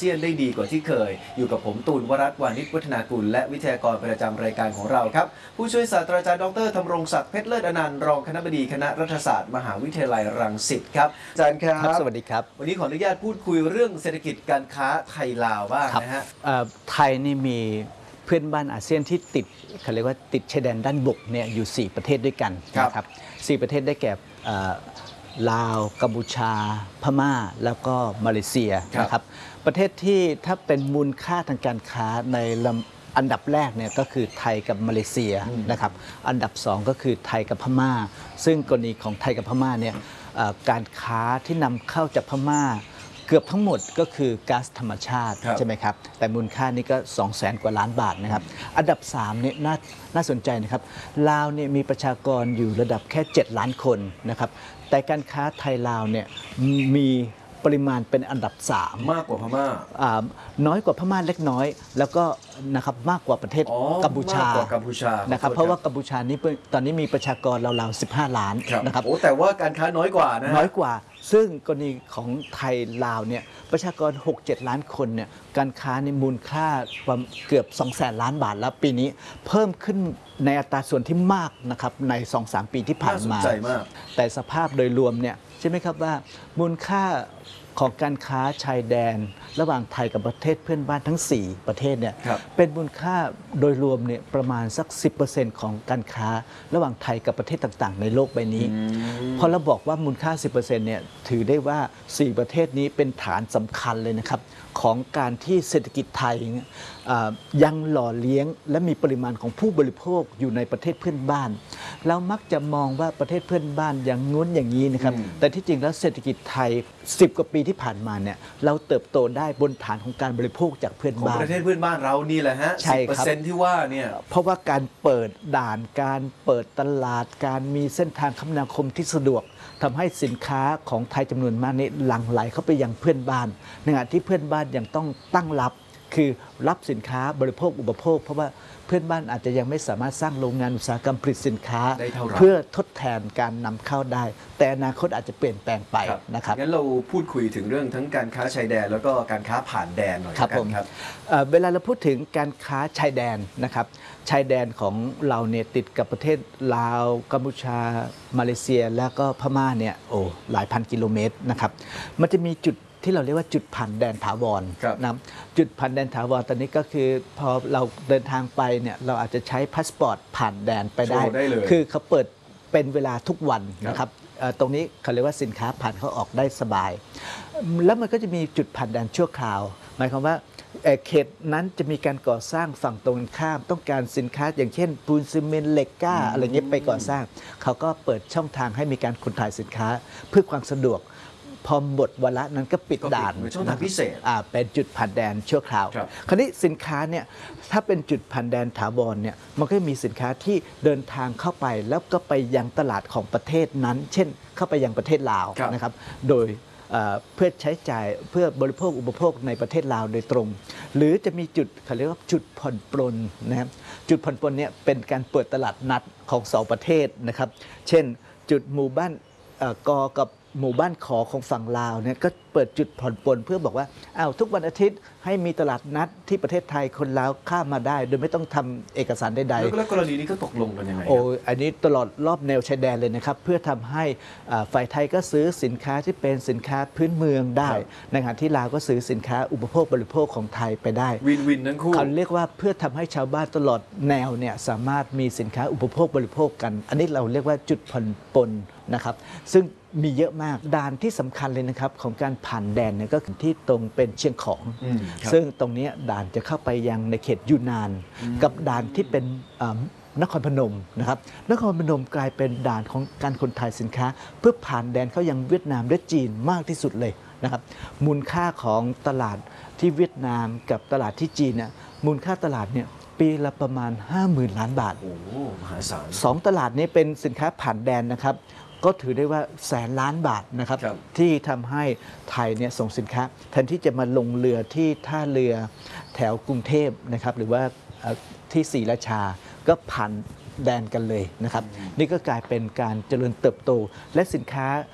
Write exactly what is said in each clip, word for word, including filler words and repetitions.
ซียนได้ดีกว่าที่เคยอยู่กับผมตูนวรัตน์วานิชวัฒนากุลและวิทยากรประจำรายการของเราครับผู้ช่วยศาสตราจารย์ดรธำรงศักดิ์เพชรเลิศอนันต์รองคณบดีคณะรัฐศาสตร์มหาวิทยาลัยรังสิตครับอาจารย์ครับสวัสดีครับวันนี้ขออนุญาตพูดคุยเรื่องเศรษฐกิจการค้าไทยลาวบ้างนะฮะไทยนี่มีเพื่อนบ้านอาเซียนที่ติดเขาเรียกว่าติดชายแดนด้านบกเนี่ยอยู่สี่ประเทศด้วยกันนะครับสี่ประเทศได้แก่ลาวกัมพูชาพม่าแล้วก็มาเลเซียนะครับประเทศที่ถ้าเป็นมูลค่าทางการค้าในอันดับแรกเนี่ยก็คือไทยกับมาเลเซียนะครับอันดับสองก็คือไทยกับพม่าซึ่งกรณีของไทยกับพม่าเนี่ยการค้าที่นำเข้าจากพม่าเกือบทั้งหมดก็คือก๊าซธรรมชาติใช่ไหมครับแต่มูลค่านี่ก็สองแสนกว่าล้านบาทนะครับอันดับสามเนี่ยน่าน่าสนใจนะครับลาวเนี่ยมีประชากรอยู่ระดับแค่เจ็ดล้านคนนะครับแต่การค้าไทยลาวเนี่ยมีปริมาณเป็นอันดับสามมากกว่าพม่าน้อยกว่าพม่าเล็กน้อยแล้วก็นะครับมากกว่าประเทศกัมพูชากัมพูชานะครับเพราะว่ากัมพูชานี้ตอนนี้มีประชากรราวๆสิบห้าล้านนะครับโอ้แต่ว่าการค้าน้อยกว่านะน้อยกว่าซึ่งกรณีของไทยลาวเนี่ยประชากร หกเจ็ด ล้านคนเนี่ยการค้าในมูลค่าเกือบ สองแสน ล้านบาทแล้วปีนี้เพิ่มขึ้นในอัตราส่วนที่มากนะครับใน สองถึงสาม ปีที่ผ่านมาแต่สภาพโดยรวมเนี่ยใช่ไหมครับว่ามูลค่าของการค้าชายแดนระหว่างไทยกับประเทศเพื่อนบ้านทั้งสี่ประเทศเนี่ยเป็นมูลค่าโดยรวมเนี่ยประมาณสัก สิบเปอร์เซ็นต์ ของการค้าระหว่างไทยกับประเทศต่างๆในโลกใบนี้พอเราบอกว่ามูลค่า สิบเปอร์เซ็นต์ เนี่ยถือได้ว่าสี่ประเทศนี้เป็นฐานสำคัญเลยนะครับของการที่เศรษฐกิจไทยยังหล่อเลี้ยงและมีปริมาณของผู้บริโภคอยู่ในประเทศเพื่อนบ้านเรามักจะมองว่าประเทศเพื่อนบ้านอย่างงุ้นอย่างนี้นะครับแต่ที่จริงแล้วเศรษฐกิจไทยสิบกว่าปีที่ผ่านมาเนี่ยเราเติบโตได้บนฐานของการบริโภคจากเพื่อนบ้านของประเทศเพื่อนบ้านเรานี่แหละฮะ สิบเปอร์เซ็นต์ ที่ว่าเนี่ยเพราะว่าการเปิดด่านการเปิดตลาดการมีเส้นทางคมนาคมที่สะดวกทำให้สินค้าของไทยจำนวนมากนี้หลั่งไหลเข้าไปยังเพื่อนบ้านในขณะที่เพื่อนบ้านยังต้องตั้งรับคือรับสินค้าบริโภคอุปโภคเพราะว่าเพื่อนบ้านอาจจะยังไม่สามารถสร้างโรงงานอุตสาหกรรมผลิตสินค้าเพื่อทดแทนการนำเข้าได้แต่อนาคตอาจจะเปลี่ยนแปลงไปนะครับงั้นเราพูดคุยถึงเรื่องทั้งการค้าชายแดนแล้วก็การค้าผ่านแดนหน่อยครับผมเวลาเราพูดถึงการค้าชายแดนนะครับชายแดนของเราเนี่ยติดกับประเทศลาวกัมพูชามาเลเซียแล้วก็พม่าเนี่ยโอ้หลายพันกิโลเมตรนะครับมันจะมีจุดที่เราเรียกว่าจุดผ่านแดนถาวรนะจุดผ่านแดนถาวรตอนนี้ก็คือพอเราเดินทางไปเนี่ยเราอาจจะใช้พาสปอร์ตผ่านแดนไปได้คือเขาเปิดเป็นเวลาทุกวันนะครับตรงนี้เขาเรียกว่าสินค้าผ่านเขาออกได้สบายแล้วมันก็จะมีจุดผ่านแดนชั่วคราวหมายความว่าเขตนั้นจะมีการก่อสร้างฝั่งตรงข้ามต้องการสินค้าอย่างเช่นปูนซีเมนต์เหล็กก้าอะไรเงี้ยไปก่อสร้างเขาก็เปิดช่องทางให้มีการขนถ่ายสินค้าเพื่อความสะดวกพอหมดวาระนั้นก็ปิดด่านช่องทางพิเศษเป็นจุดผ่านแดนชั่วคราวคราวนี้สินค้าเนี่ยถ้าเป็นจุดผ่านแดนถาวรเนี่ยมันก็มีสินค้าที่เดินทางเข้าไปแล้วก็ไปยังตลาดของประเทศนั้นเช่นเข้าไปยังประเทศลาวนะครับโดยเพื่อใช้จ่ายเพื่อบริโภคอุปโภคในประเทศลาวโดยตรงหรือจะมีจุดเขาเรียกว่าจุดผ่อนปลนนะครับจุดผ่อนปลนเนี่ยเป็นการเปิดตลาดนัดของสองประเทศนะครับเช่นจุดหมู่บ้านกอกับหมู่บ้านขอของฝั่งลาวเนี่ยก็เปิดจุดผ่อนปลนเพื่อบอกว่าอ้าวทุกวันอาทิตย์ให้มีตลาดนัดที่ประเทศไทยคนลาวข้ามมาได้โดยไม่ต้องทำเอกสารใดๆแล้วกรณีนี้ก็ตกลงกันยังไงโอ้อันนี้ตลอดรอบแนวชายแดนเลยนะครับเพื่อทำให้ฝ่ายไทยก็ซื้อสินค้าที่เป็นสินค้าพื้นเมืองได้ในขณะที่ลาวก็ซื้อสินค้าอุปโภคบริโภคของไทยไปได้วินวินทั้งคู่เขาเรียกว่าเพื่อทำให้ชาวบ้านตลอดแนวเนี่ยสามารถมีสินค้าอุปโภคบริโภคกันอันนี้เราเรียกว่าจุดผ่อนปลนนะครับซึ่งมีเยอะมากด่านที่สำคัญเลยนะครับของการผ่านแดนเนี่ยก็คือที่ตรงเป็นเชียงของซึ่งตรงนี้ด่านจะเข้าไปยังในเขตยูนานกับด่านที่เป็นนครพนมนะครับนครพนมกลายเป็นด่านของการขนถ่ายสินค้าเพื่อผ่านแดนเข้ายังเวียดนามและจีนมากที่สุดเลยนะครับมูลค่าของตลาดที่เวียดนามกับตลาดที่จีนเนี่ยมูลค่าตลาดเนี่ยปีละประมาณ ห้าหมื่น ล้านบาทโอ้มหาศาลสองตลาดนี้เป็นสินค้าผ่านแดนนะครับก็ถือได้ว่าแสนล้านบาทนะครับที่ทำให้ไทยเนี่ยส่งสินค้าแทนที่จะมาลงเรือที่ท่าเรือแถวกรุงเทพนะครับหรือว่าที่ศรีราชาก็ผ่านแดนกันเลยนะครับนี่ก็กลายเป็นการเจริญเติบโตและสินค้า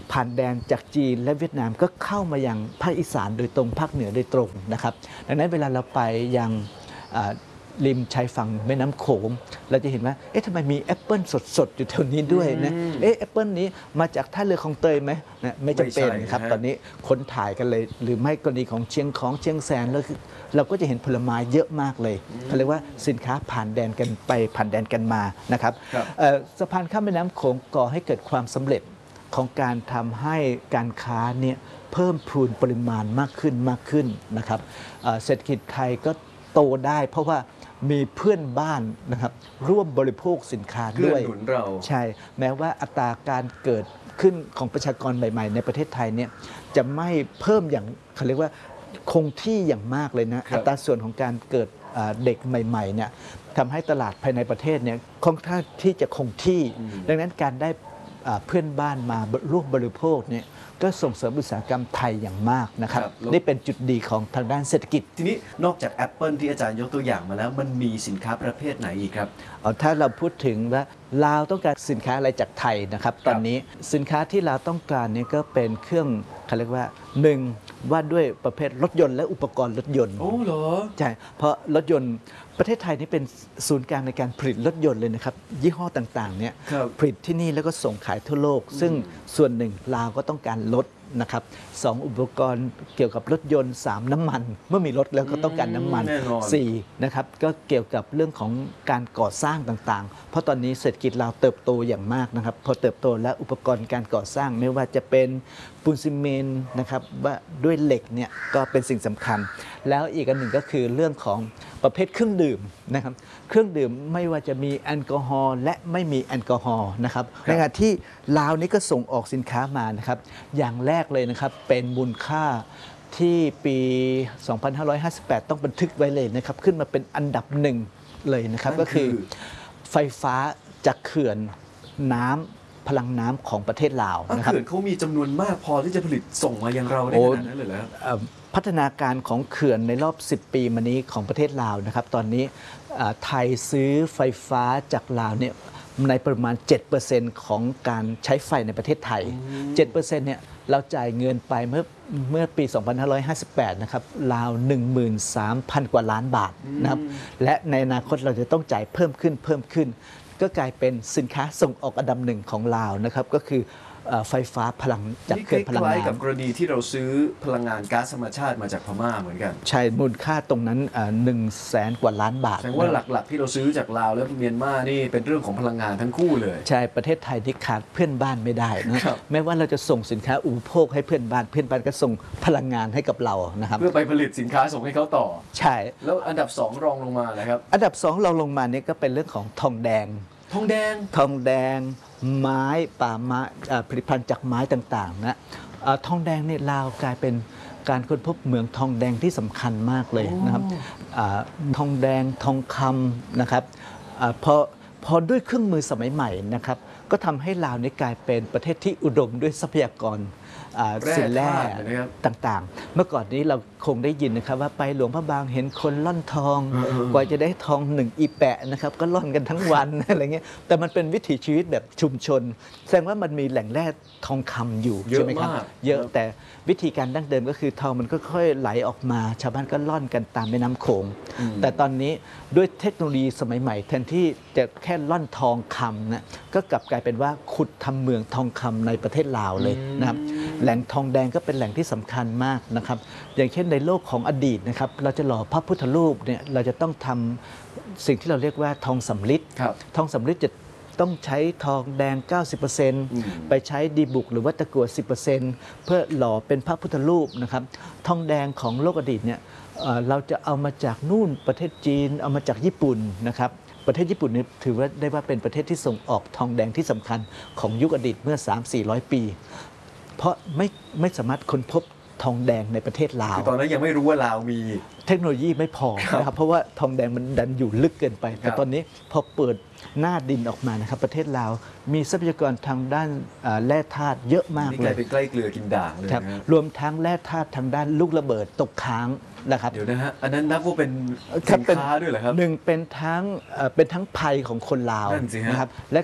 ผ่านแดนจากจีนและเวียดนามก็เข้ามายังภาคอีสานโดยตรงภาคเหนือโดยตรงนะครับดังนั้นเวลาเราไปยังริมชายฝั่งแม่น้ำโขงเราจะเห็นว่าเอ๊ะทำไมมีแอปเปิลสดๆอยู่แถวนี้ด้วยนะเอ๊ะแอปเปิลนี้มาจากท่าเรือคลองเตยไหมนะไม่จำเป็นครับตอนนี้คนถ่ายกันเลยหรือไม่กรณีของเชียงของเชียงแสนแล้วเราก็จะเห็นผลไม้เยอะมากเลยเขาเรียกว่าสินค้าผ่านแดนกันไปผ่านแดนกันมานะครับสะพานข้ามแม่น้ำโขงก่อให้เกิดความสำเร็จของการทำให้การค้าเนี่ยเพิ่มพูนปริมาณมากขึ้นมากขึ้นนะครับเศรษฐกิจไทยก็โตได้เพราะว่ามีเพื่อนบ้านนะครับร่วมบริโภคสินค้าด้วยหนุนเราใช่แม้ว่าอัตราการเกิดขึ้นของประชากรใหม่ๆในประเทศไทยเนี่ยจะไม่เพิ่มอย่างเขาเรียกว่าคงที่อย่างมากเลยนะอัตราส่วนของการเกิดเด็กใหม่ๆเนี่ยทำให้ตลาดภายในประเทศเนี่ยค่อนข้างที่จะคงที่ดังนั้นการได้เพื่อนบ้านมาร่วมบริโภคเนี่ยก็ส่งเสริมอุตสาหกรรมไทยอย่างมากนะครับนี่เป็นจุดดีของทางด้านเศรษฐกิจทีนี้นอกจากแอปเปิลที่อาจารย์ยกตัวอย่างมาแล้วมันมีสินค้าประเภทไหนอีกครับถ้าเราพูดถึงว่าลาวต้องการสินค้าอะไรจากไทยนะครับตอนนี้สินค้าที่ลาวต้องการนี่ก็เป็นเครื่องเขาเรียกว่าหนึ่งว่าด้วยประเภทรถยนต์และอุปกรณ์รถยนต์โอ้เหรอใช่เพราะรถยนต์ประเทศไทยนี่เป็นศูนย์กลางในการผลิตรถยนต์เลยนะครับยี่ห้อต่างๆเนี่ยผลิตที่นี่แล้วก็ส่งขายทั่วโลกซึ่งส่วนหนึ่งลาวก็ต้องการลดนะครับสองอุปกรณ์เกี่ยวกับรถยนต์สามน้ำมันเมื่อมีรถแล้วก็ต้องการน้ำมันสี่นะครับก็เกี่ยวกับเรื่องของการก่อสร้างต่างๆเพราะตอนนี้เศรษฐกิจลาวเติบโตอย่างมากนะครับพอเติบโตแล้วอุปกรณ์การก่อสร้างไม่ว่าจะเป็นปูนซีเมนต์นะครับว่าด้วยเหล็กเนี่ยก็เป็นสิ่งสำคัญแล้วอีกอันหนึ่งก็คือเรื่องของประเภทเครื่องดื่มนะครับเครื่องดื่มไม่ว่าจะมีแอลกอฮอล์และไม่มีแอลกอฮอล์นะครับในขณะที่ลาวนี้ก็ส่งออกสินค้ามานะครับอย่างแรกเลยนะครับเป็นมูลค่าที่ปี สองพันห้าร้อยห้าสิบแปด ต้องบันทึกไว้เลยนะครับขึ้นมาเป็นอันดับหนึ่งเลยนะครับก็คือไฟฟ้าจากเขื่อนน้ำพลังน้ำของประเทศลาวนะครับเขื่อนเขามีจำนวนมากพอที่จะผลิตส่งมายังเราได้ขนาดนั้นเลยเหรอพัฒนาการของเขื่อนในรอบสิบปีมานี้ของประเทศลาวนะครับตอนนี้ไทยซื้อไฟฟ้าจากลาวเนี่ยในประมาณ เจ็ดเปอร์เซ็นต์ ของการใช้ไฟในประเทศไทย เจ็ดเปอร์เซ็นต์ เนี่ยเราจ่ายเงินไปเมื่อเมื่อปี สองพันห้าร้อยห้าสิบแปด นะครับราว หนึ่งหมื่นสามพัน กว่าล้านบาทนะครับและในอนาคตเราจะต้องจ่ายเพิ่มขึ้นเพิ่มขึ้นก็กลายเป็นสินค้าส่งออกอันดับหนึ่งของลาวนะครับก็คือไฟฟ้าพลังจากเครื่องพลังงานคล้ายกับกรณีที่เราซื้อพลังงานก๊าซธรรมชาติมาจากพม่าเหมือนกันใช่มูลค่าตรงนั้นหนึ่งแสนกว่าล้านบาทแสดงว่าหลักๆที่เราซื้อจากลาวและเมียนมานี่เป็นเรื่องของพลังงานทั้งคู่เลยใช่ประเทศไทยที่ขาดเพื่อนบ้านไม่ได้นะแม้ว่าเราจะส่งสินค้าอุปโภคให้เพื่อนบ้านเพื่อนบ้านก็ส่งพลังงานให้กับเรานะครับเพื่อไปผลิตสินค้าส่งให้เขาต่อใช่แล้วอันดับสองรองลงมานะครับอันดับสองรองลงมานี่ก็เป็นเรื่องของทองแดงทองแดงทองแดงไม้ป่าไม้ผลิตภัณฑ์จากไม้ต่างๆนะทองแดงเนี่ยลาวกลายเป็นการค้นพบเหมืองทองแดงที่สำคัญมากเลยนะครับทองแดงทองคำนะครับพอพอด้วยเครื่องมือสมัยใหม่นะครับก็ทำให้ลาวนี้กลายเป็นประเทศที่อุดมด้วยทรัพยากรสินแร่ต่างๆเมื่อก่อนนี้เราคงได้ยินนะครับว่าไปหลวงพระบางเห็นคนล่อนทองกว่าจะได้ทองหนึ่งอีแปะนะครับก็ล่อนกันทั้งวันอะไรเงี้ยแต่มันเป็นวิถีชีวิตแบบชุมชนแสดงว่ามันมีแหล่งแร่ทองคำอยู่ใช่ไหมครับเยอะแต่วิธีการดั้งเดิมก็คือทองมันก็ค่อยไหลออกมาชาวบ้านก็ล่อนกันตามแม่น้ำโขงแต่ตอนนี้ด้วยเทคโนโลยีสมัยใหม่แทนที่จะแค่ล่อนทองคำนะก็กลับกลายเป็นว่าขุดทำเมืองทองคำในประเทศลาวเลยนะครับแหล่งทองแดงก็เป็นแหล่งที่สำคัญมากนะครับอย่างเช่นในโลกของอดีตนะครับเราจะหล่อพระพุทธรูปเนี่ยเราจะต้องทำสิ่งที่เราเรียกว่าทองสำริดทองสำริดจะต้องใช้ทองแดง เก้าสิบเปอร์เซ็นต์ ไปใช้ดีบุกหรือว่าตะกั่ว สิบเปอร์เซ็นต์ เพื่อหล่อเป็นพระพุทธรูปนะครับทองแดงของโลกอดีตเนี่ยเราจะเอามาจากนู่นประเทศจีนเอามาจากญี่ปุ่นนะครับประเทศญี่ปุ่นนี่ถือว่าได้ว่าเป็นประเทศที่ส่งออกทองแดงที่สำคัญของยุคอดีตเมื่อ สามถึงสี่ร้อย ปีเพราะไม่ไม่สามารถค้นพบทองแดงในประเทศลาวตอนนั้นยังไม่รู้ว่าลาวมีเทคโนโลยีไม่พอนะครับเพราะว่าทองแดงมันดันอยู่ลึกเกินไปแต่ตอนนี้พอเปิดหน้าดินออกมานะครับประเทศลาวมีทรัพยากรทางด้านแร่ธาตุเยอะมากเลยนี่กลายเป็นใกล้เกลือกินด่างเลยครับรวมทั้งแร่ธาตุทางด้านลูกระเบิดตกค้างนะครับเดี๋ยวนะฮะอันนั้นนับว่าเป็นสินค้าด้วยเหรอครับหนึ่งเป็นทั้งเป็นทั้งภัยของคนลาวนะครับและก็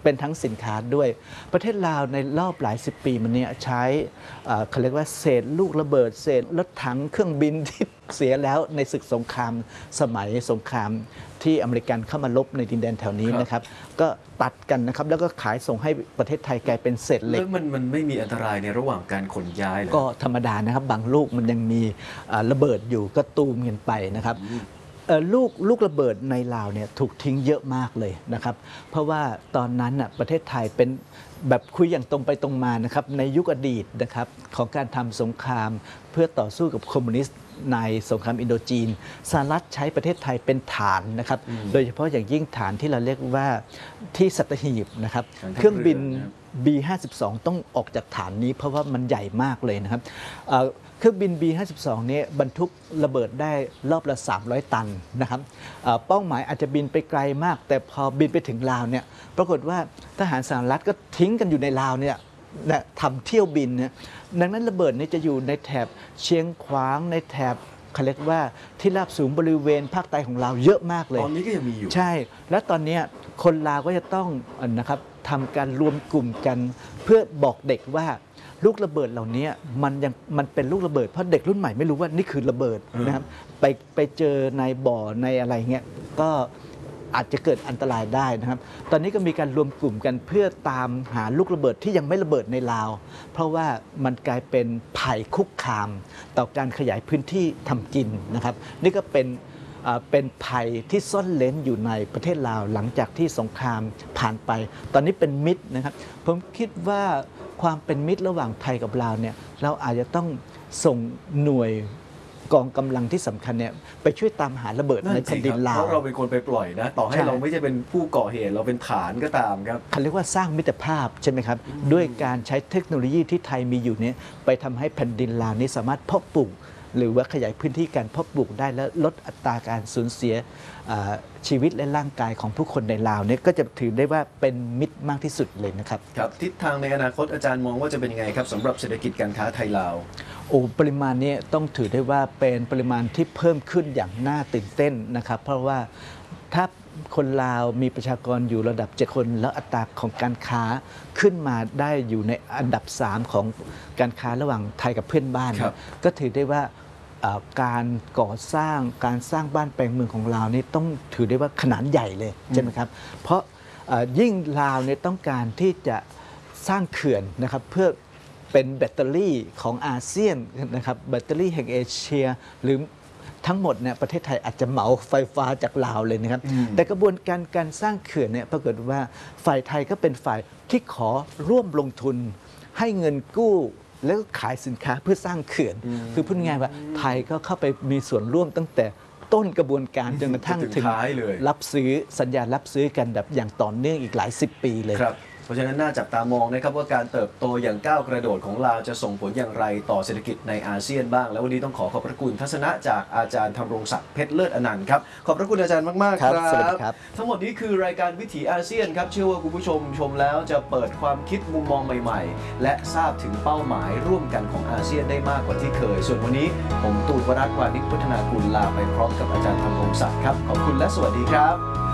เป็นทั้งสินค้าด้วยประเทศลาวในรอบหลายสิบปีมาเนี้ยใช้เขาเรียกว่าเศษลูกระเบิดเศษรถถังเครื่องบินที่เสียแล้วในศึกสงครามสมัยสงครามที่อเมริกันเข้ามาลบในดินแดนแถวนี้นะครับก็ตัดกันนะครับแล้วก็ขายส่งให้ประเทศไทยกลายเป็นเศษเหล็กแล้วมันมันไม่มีอันตรายในระหว่างการขนย้ายเหรอก็ธรรมดานะครับบางลูกมันยังมีระเบิดอยู่ก็ตูมกันไปนะครับลูกลูกระเบิดในลาวเนี่ยถูกทิ้งเยอะมากเลยนะครับเพราะว่าตอนนั้นน่ะประเทศไทยเป็นแบบคุยอย่างตรงไปตรงมานะครับในยุคอดีตนะครับของการทำสงครามเพื่อต่อสู้กับคอมมิวนิสต์ในสงครามอินโดจีนสหรัฐใช้ประเทศไทยเป็นฐานนะครับโดยเฉพาะอย่างยิ่งฐานที่เราเรียกว่าที่สัตหีบนะครับเครื่องบิน บี ห้าสิบสอง ต้องออกจากฐานนี้เพราะว่ามันใหญ่มากเลยนะครับเครื่องบิน บี ห้าสิบสอง นี้บรรทุกระเบิดได้รอบละสามร้อยตันนะครับเป้าหมายอาจจะบินไปไกลมากแต่พอบินไปถึงลาวเนี่ยปรากฏว่าทหารสหรัฐก็ทิ้งกันอยู่ในลาวเนี่ยทำเที่ยวบินเนี่ยดังนั้นระเบิดนี้จะอยู่ในแถบเชียงขวางในแถบเขาเรียกว่าที่ราบสูงบริเวณภาคใต้ของลาวเยอะมากเลยตอนนี้ก็ยังมีอยู่ใช่และตอนนี้คนลาวก็จะต้องนะครับทำการรวมกลุ่มกันเพื่อบอกเด็กว่าลูกระเบิดเหล่านี้มันยังมันเป็นลูกระเบิดเพราะเด็กรุ่นใหม่ไม่รู้ว่านี่คือระเบิดนะครับไปไปเจอในบ่อในอะไรเงี้ยก็อาจจะเกิดอันตรายได้นะครับตอนนี้ก็มีการรวมกลุ่มกันเพื่อตามหาลูกระเบิดที่ยังไม่ระเบิดในลาวเพราะว่ามันกลายเป็นภัยคุกคามต่อการขยายพื้นที่ทำกินนะครับนี่ก็เป็นเป็นภัยที่ซ่อนเลนอยู่ในประเทศลาวหลังจากที่สงครามผ่านไปตอนนี้เป็นมิตรนะครับผมคิดว่าความเป็นมิตรระหว่างไทยกับลาวเนี่ยเราอาจจะต้องส่งหน่วยกองกำลังที่สำคัญเนี่ยไปช่วยตามหาระเบิดในแผ่นดินลาวเพราะเราเป็นคนไปปล่อยนะต่อให้เราไม่ใช่เป็นผู้ก่อเหตุเราเป็นฐานก็ตามครับเขาเรียกว่าสร้างมิตรภาพใช่ไหมครับด้วยการใช้เทคโนโลยีที่ไทยมีอยู่นี้ไปทำให้แผ่นดินลาวนี้สามารถเพาะปลูกหรือว่าขยายพื้นที่การเพาะปลูกได้และลดอัตราการสูญเสียชีวิตและร่างกายของผู้คนในลาวเนี่ยก็จะถือได้ว่าเป็นมิตรมากที่สุดเลยนะครับครับทิศทางในอนาคตอาจารย์มองว่าจะเป็นยังไงครับสำหรับเศรษฐกิจการค้าไทยลาวโอ้ปริมาณนี้ต้องถือได้ว่าเป็นปริมาณที่เพิ่มขึ้นอย่างน่าตื่นเต้นนะครับเพราะว่าถ้าคนลาวมีประชากรอยู่ระดับเจ็ดคนแล้วอัตราของการค้าขึ้นมาได้อยู่ในอันดับสามของการค้าระหว่างไทยกับเพื่อนบ้านก็ถือได้ว่าการก่อสร้างการสร้างบ้านแปลงเมืองของลาวนี่ต้องถือได้ว่าขนาดใหญ่เลยใช่ไหมครับเพราะยิ่งลาวเนี่ยต้องการที่จะสร้างเขื่อนนะครับเพื่อเป็นแบตเตอรี่ของอาเซียนนะครับแบตเตอรี่แห่งเอเชียหรือทั้งหมดเนี่ยประเทศไทยอาจจะเหมาไฟฟ้าจากลาวเลยนะครับแต่กระบวนการการสร้างเขื่อนเนี่ยปรากฏว่าฝ่ายไทยก็เป็นฝ่ายที่ขอร่วมลงทุนให้เงินกู้แล้วก็ขายสินค้าเพื่อสร้างเขื่อนคือพูดง่ายๆว่าไทยก็เข้าไปมีส่วนร่วมตั้งแต่ต้นกระบวนการจนกระทั่งถึงรับซื้อสัญญารับซื้อกันแบบอย่างต่อเนื่องอีกหลายสิบปีเลยเพราะฉะนั้นน่าจับตามองนะครับว่าการเติบโตอย่างก้าวกระโดดของลาวจะส่งผลอย่างไรต่อเศรษฐกิจในอาเซียนบ้างแล้ววันนี้ต้องขอขอบพระคุณทัศนะจากอาจารย์ธำรงศักดิ์เพชรเลิศอนันต์ครับขอบพระคุณอาจารย์มากๆครับสวัสดีครับทั้งหมดนี้คือรายการวิถีอาเซียนครับเชื่อว่าคุณผู้ชมชมแล้วจะเปิดความคิดมุมมองใหม่ๆและทราบถึงเป้าหมายร่วมกันของอาเซียนได้มากกว่าที่เคยส่วนวันนี้ผมตูนวรัตน์วานิชพัฒนากุลลาไปพร้อมกับอาจารย์ธำรงศักดิ์ครับขอบคุณและสวัสดีครับ